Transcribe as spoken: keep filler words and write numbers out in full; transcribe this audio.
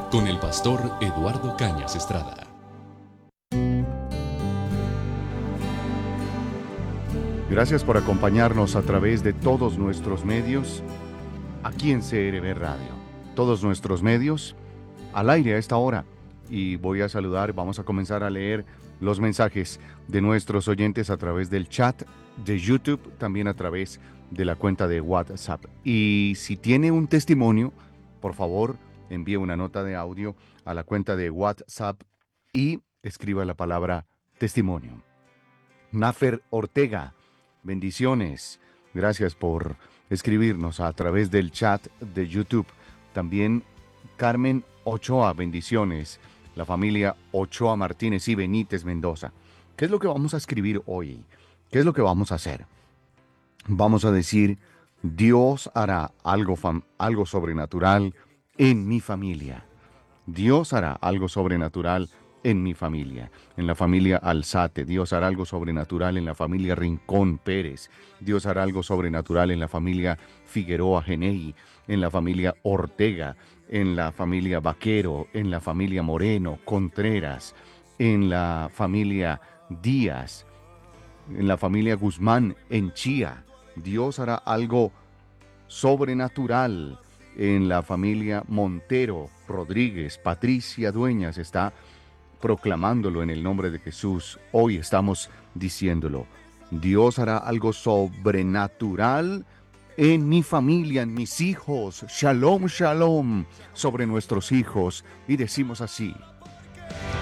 con el pastor Eduardo Cañas Estrada. Gracias por acompañarnos a través de todos nuestros medios aquí en C R B Radio. Todos nuestros medios al aire a esta hora. Y voy a saludar, vamos a comenzar a leer los mensajes de nuestros oyentes a través del chat de YouTube, también a través de la cuenta de WhatsApp. Y si tiene un testimonio, por favor, envíe una nota de audio a la cuenta de WhatsApp y escriba la palabra testimonio. Nafer Ortega, bendiciones. Gracias por escribirnos a través del chat de YouTube. También Carmen Ochoa, bendiciones. La familia Ochoa Martínez y Benítez Mendoza. ¿Qué es lo que vamos a escribir hoy? ¿Qué es lo que vamos a hacer? Vamos a decir, Dios hará algo, fam- algo sobrenatural en mi familia. Dios hará algo sobrenatural en mi familia, en la familia Alzate. Dios hará algo sobrenatural en la familia Rincón Pérez. Dios hará algo sobrenatural en la familia Figueroa Genei, en la familia Ortega, en la familia Vaquero, en la familia Moreno, Contreras, en la familia Díaz, en la familia Guzmán, en Chía. Dios hará algo sobrenatural en la familia Montero, Rodríguez, Patricia Dueñas está proclamándolo en el nombre de Jesús. Hoy estamos diciéndolo. Dios hará algo sobrenatural en mi familia, en mis hijos. Shalom, shalom sobre nuestros hijos. Y decimos así: